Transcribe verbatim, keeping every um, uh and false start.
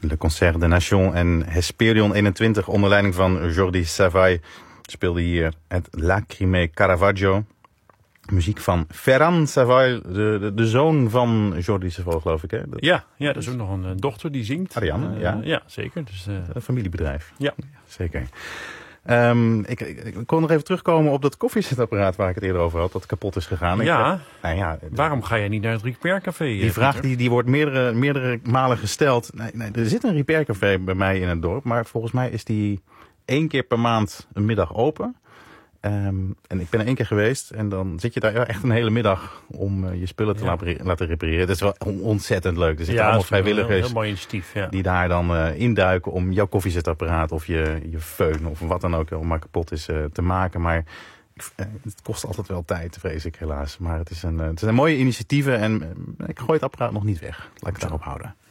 Le Concert de Nation en Hesperion eenentwintig onder leiding van Jordi Savall speelde hier het Lacrime Caravaggio. Muziek van Ferran Savall, de, de, de zoon van Jordi Savall, geloof ik. Hè? Dat... Ja, ja, er is ook nog een uh, dochter die zingt. Ariane, uh, ja. Ja, zeker. Dus, uh... Een familiebedrijf. Ja. Zeker. Um, ik, ik, ik kon nog even terugkomen op dat koffiezetapparaat waar ik het eerder over had, dat kapot is gegaan. Ja, ik, nou ja waarom ga jij niet naar het Repair Café? Die vraag die, die wordt meerdere, meerdere malen gesteld. Nee, nee, er zit een Repair Café bij mij in het dorp, maar volgens mij is die één keer per maand een middag open. Um, en ik ben er één keer geweest en dan zit je daar echt een hele middag om uh, je spullen te ja. laten, laten repareren. Dat is wel ontzettend leuk. Er zitten ja, allemaal vrijwilligers een heel, heel mooi initiatief, ja. die daar dan uh, induiken om jouw koffiezetapparaat of je, je föhn of wat dan ook al maar kapot is uh, te maken. Maar uh, het kost altijd wel tijd, vrees ik helaas. Maar het is een, uh, het zijn mooie initiatieven en uh, ik gooi het apparaat nog niet weg. Laat ik het daarop houden.